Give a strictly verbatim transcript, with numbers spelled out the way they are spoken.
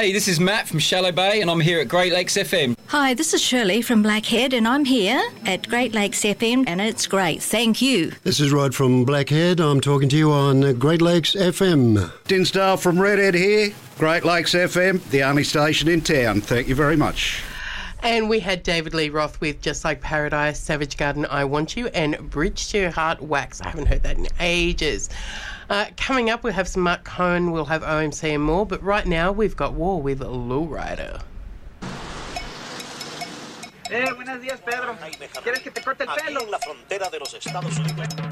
Hey, this is Matt from Shallow Bay and I'm here at Great Lakes F M. Hi, this is Shirley from Blackhead and I'm here at Great Lakes F M and it's great. Thank you. This is Rod from Blackhead. I'm talking to you on Great Lakes F M. Dinsdale from Redhead here. Great Lakes F M, the only station in town. Thank you very much. And we had David Lee Roth with Just Like Paradise, Savage Garden, I Want You, and Bridge to Your Heart, Wax. I haven't heard that in ages. Uh, coming up, we'll have some Mark Cohen, we'll have O M C and more, but right now we've got War with Lowrider. Eh, buenos días, Pedro. ¿Quieres que te corte el pelo? Aquí en la frontera de los Estados Unidos.